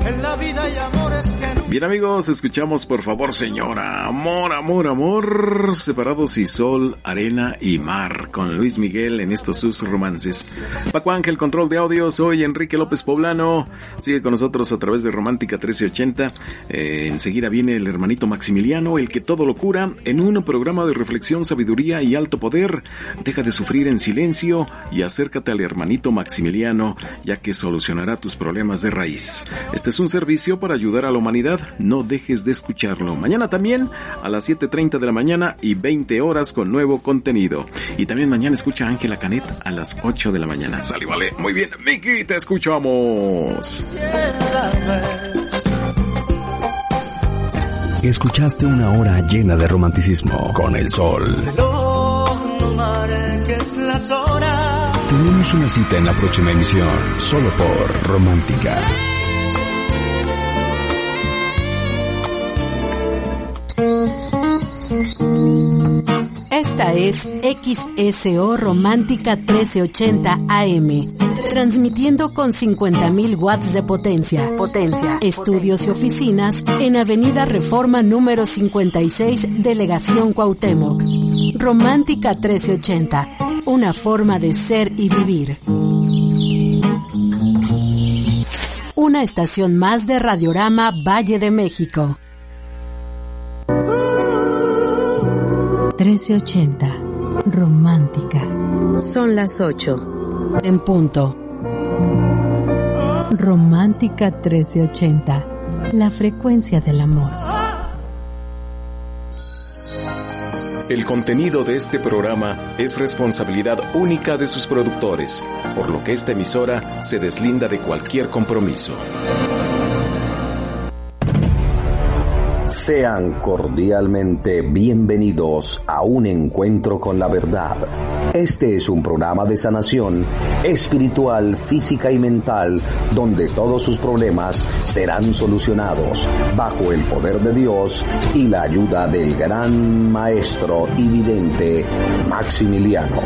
En la vida hay amores que no... Bien amigos, escuchamos por favor Señora, amor, amor, amor, separados y sol, arena y mar, con Luis Miguel en estos sus romances. Paco Ángel, control de audio, soy Enrique López Poblano, sigue con nosotros a través de Romántica 1380, enseguida viene el hermanito Maximiliano, el que todo lo cura, en un programa de reflexión, sabiduría y alto poder. Deja de sufrir en silencio y acércate al hermanito Maximiliano, ya que solucionará tus problemas de raíz. Este es un servicio para ayudar a la humanidad, no dejes de escucharlo. Mañana también a las 7:30 de la mañana y 20 horas con nuevo contenido. Y también mañana escucha a Ángela Canet a las 8 de la mañana. Sale, vale. Muy bien, Miki, te escuchamos. Escuchaste una hora llena de romanticismo con el sol. No marques las horas. Tenemos una cita en la próxima emisión, solo por Romántica. Esta es XSO Romántica 1380 AM, transmitiendo con 50,000 watts de potencia. Estudios y oficinas en Avenida Reforma número 56, Delegación Cuauhtémoc. Romántica 1380, una forma de ser y vivir. Una estación más de Radiorama Valle de México. 1380, Romántica. Son las 8 en punto. Romántica 1380, la frecuencia del amor. El contenido de este programa es responsabilidad única de sus productores, por lo que esta emisora se deslinda de cualquier compromiso. Sean cordialmente bienvenidos a un encuentro con la verdad. Este es un programa de sanación espiritual, física y mental, donde todos sus problemas serán solucionados bajo el poder de Dios y la ayuda del gran maestro y vidente Maximiliano.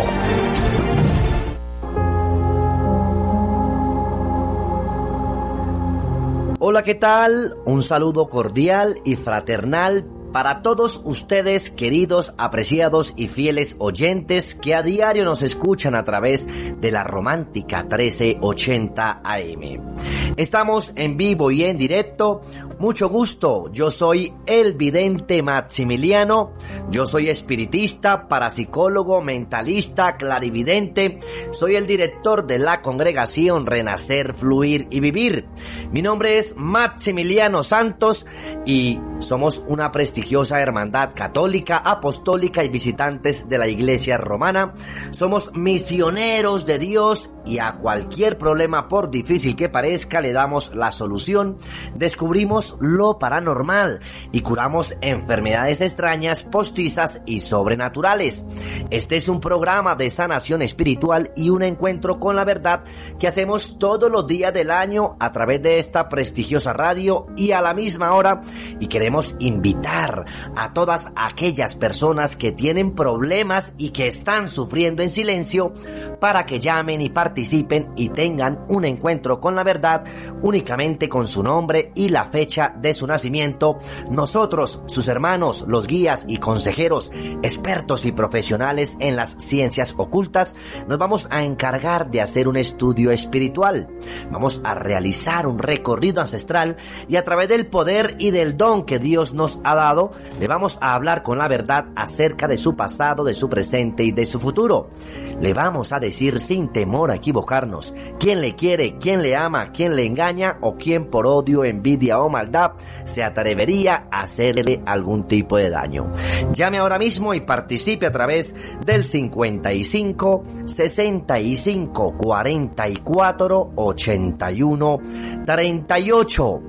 Hola, ¿qué tal? Un saludo cordial y fraternal para todos ustedes, queridos, apreciados y fieles oyentes que a diario nos escuchan a través de la Romántica 1380 AM. Estamos en vivo y en directo. Mucho gusto, yo soy el vidente Maximiliano, yo soy espiritista, parapsicólogo, mentalista, clarividente, soy el director de la congregación Renacer, Fluir y Vivir. Mi nombre es Maximiliano Santos y somos una prestigiosa hermandad católica, apostólica y visitantes de la Iglesia Romana. Somos misioneros de Dios y a cualquier problema, por difícil que parezca, le damos la solución. Descubrimos lo paranormal y curamos enfermedades extrañas, postizas y sobrenaturales. Este es un programa de sanación espiritual y un encuentro con la verdad que hacemos todos los días del año a través de esta prestigiosa radio y a la misma hora, y queremos invitar a todas aquellas personas que tienen problemas y que están sufriendo en silencio para que llamen y participen y tengan un encuentro con la verdad únicamente con su nombre y la fecha de su nacimiento. Nosotros, sus hermanos, los guías y consejeros, expertos y profesionales en las ciencias ocultas, nos vamos a encargar de hacer un estudio espiritual. Vamos a realizar un recorrido ancestral y a través del poder y del don que Dios nos ha dado, le vamos a hablar con la verdad acerca de su pasado, de su presente y de su futuro. Le vamos a decir sin temor a equivocarnos quién le quiere, quién le ama, quién le engaña o quién por odio, envidia o maldad se atrevería a hacerle algún tipo de daño. Llame ahora mismo y participe a través del 55 65 44 81 38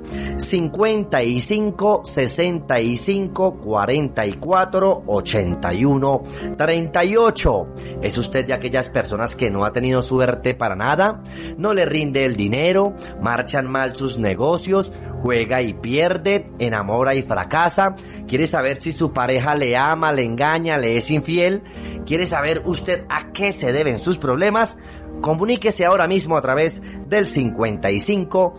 55 65 44 81 38. ¿Es usted de aquellas personas que no ha tenido suerte para nada? ¿No le rinde el dinero? ¿Marchan mal sus negocios? ¿Juega y pierde? ¿Enamora y fracasa? ¿Quiere saber si su pareja le ama, le engaña, le es infiel? ¿Quiere saber usted a qué se deben sus problemas? Comuníquese ahora mismo a través del 55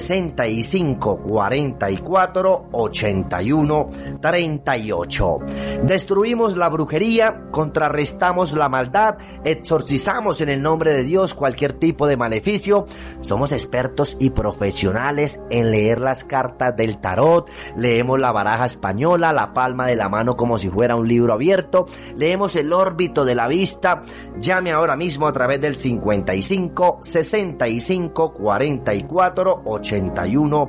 65 44 81 38. Destruimos la brujería, contrarrestamos la maldad, exorcizamos en el nombre de Dios cualquier tipo de maleficio. Somos expertos y profesionales en leer las cartas del tarot, leemos la baraja española, la palma de la mano como si fuera un libro abierto, leemos el órbito de la vista. Llame ahora mismo a través del 55 65 44 81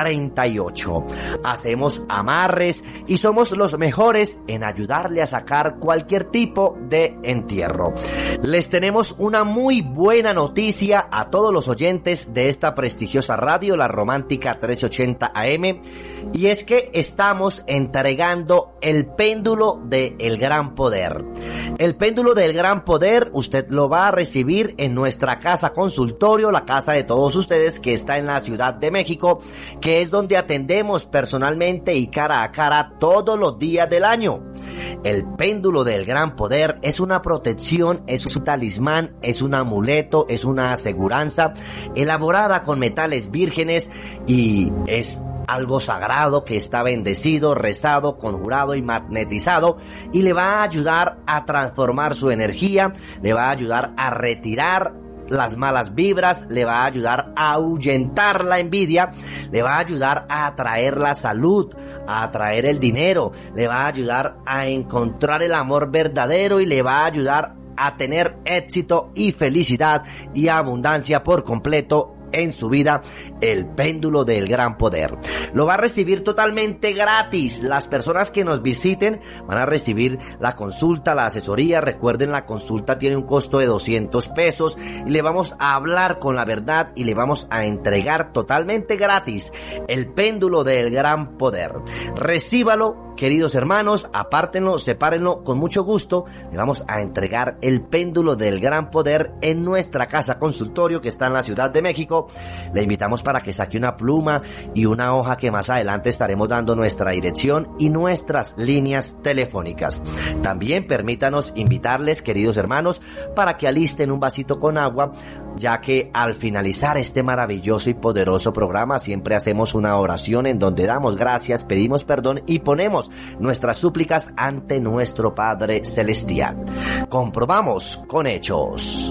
38. Hacemos amarres y somos los mejores en ayudarle a sacar cualquier tipo de entierro. Les tenemos una muy buena noticia a todos los oyentes de esta prestigiosa radio, la Romántica 1380 AM, y es que estamos entregando el péndulo del gran poder. El péndulo del gran poder usted lo va a recibir en nuestra casa consultorio, la casa de todos ustedes que está en la Ciudad de México, que es donde atendemos personalmente y cara a cara todos los días del año. El péndulo del gran poder es una protección, es un talismán, es un amuleto, es una aseguranza elaborada con metales vírgenes y es algo sagrado que está bendecido, rezado, conjurado y magnetizado, y le va a ayudar a transformar su energía, le va a ayudar a retirar las malas vibras, le va a ayudar a ahuyentar la envidia, le va a ayudar a atraer la salud, a atraer el dinero, le va a ayudar a encontrar el amor verdadero y le va a ayudar a tener éxito y felicidad y abundancia por completo en su vida. El péndulo del gran poder lo va a recibir totalmente gratis. Las personas que nos visiten van a recibir la consulta, la asesoría. Recuerden, la consulta tiene un costo de 200 pesos y le vamos a hablar con la verdad y le vamos a entregar totalmente gratis el péndulo del gran poder. Recíbalo, queridos hermanos, apártenlo, sepárenlo con mucho gusto. Le vamos a entregar el péndulo del gran poder en nuestra casa consultorio que está en la Ciudad de México. Le invitamos para que saque una pluma y una hoja, que más adelante estaremos dando nuestra dirección y nuestras líneas telefónicas. También permítanos invitarles, queridos hermanos, para que alisten un vasito con agua, ya que al finalizar este maravilloso y poderoso programa siempre hacemos una oración en donde damos gracias, pedimos perdón y ponemos nuestras súplicas ante nuestro Padre Celestial. Comprobamos con hechos.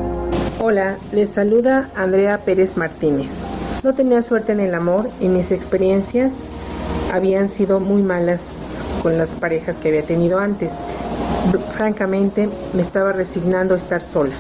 Hola, les saluda Andrea Pérez Martínez. No tenía suerte en el amor y mis experiencias habían sido muy malas con las parejas que había tenido antes. Francamente, me estaba resignando a estar sola.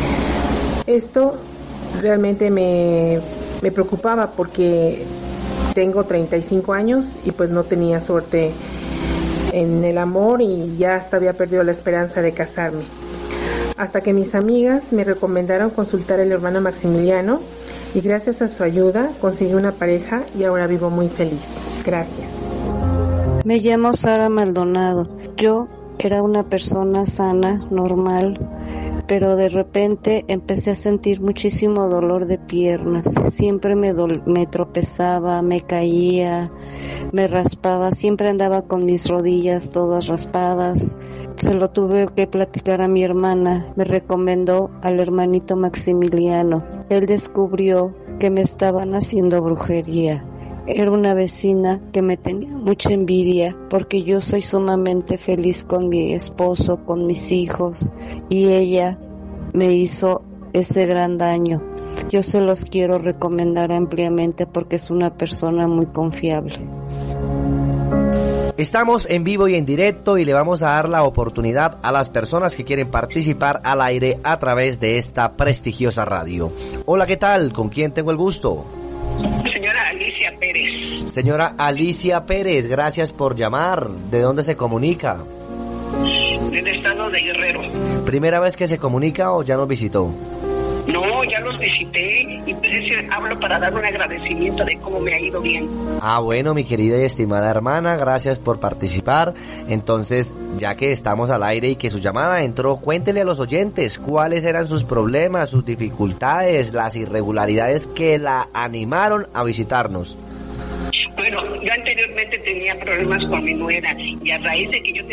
Esto realmente me preocupaba porque tengo 35 años y pues no tenía suerte en el amor y ya hasta había perdido la esperanza de casarme. Hasta que mis amigas me recomendaron consultar al hermano Maximiliano y gracias a su ayuda conseguí una pareja y ahora vivo muy feliz. Gracias. Me llamo Sara Maldonado. Yo era una persona sana, normal, pero de repente empecé a sentir muchísimo dolor de piernas. Siempre me tropezaba, me caía, me raspaba, siempre andaba con mis rodillas todas raspadas. Se lo tuve que platicar a mi hermana, me recomendó al hermanito Maximiliano. Él descubrió que me estaban haciendo brujería. Era una vecina que me tenía mucha envidia porque yo soy sumamente feliz con mi esposo, con mis hijos, y ella me hizo ese gran daño. Yo se los quiero recomendar ampliamente porque es una persona muy confiable. Estamos en vivo y en directo y le vamos a dar la oportunidad a las personas que quieren participar al aire a través de esta prestigiosa radio. Hola, ¿qué tal? ¿Con quién tengo el gusto? Señora Alicia Pérez. Señora Alicia Pérez, gracias por llamar. ¿De dónde se comunica? Del estado de Guerrero. ¿Primera vez que se comunica o ya nos visitó? No, ya los visité y pues hablo para dar un agradecimiento de cómo me ha ido bien. Ah, bueno, mi querida y estimada hermana, gracias por participar. Entonces, ya que estamos al aire y que su llamada entró, cuéntele a los oyentes cuáles eran sus problemas, sus dificultades, las irregularidades que la animaron a visitarnos. Bueno, yo anteriormente tenía problemas con mi nuera y a raíz de que yo